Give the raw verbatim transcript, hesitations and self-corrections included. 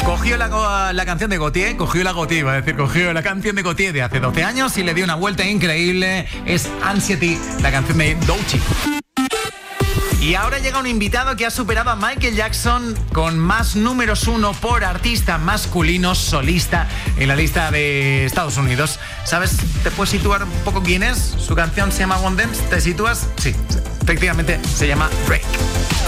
Cogió la, la canción de Gautier, cogió la Gautier, iba a decir, cogió la canción de Gautier de hace doce años y le dio una vuelta increíble. Es Anxiety, la canción de Doechii. Y ahora llega un invitado que ha superado a Michael Jackson con más números uno por artista masculino solista en la lista de Estados Unidos. ¿Sabes? ¿Te puedes situar un poco quién es? Su canción se llama One Dance. ¿Te sitúas? Sí, efectivamente se llama Drake.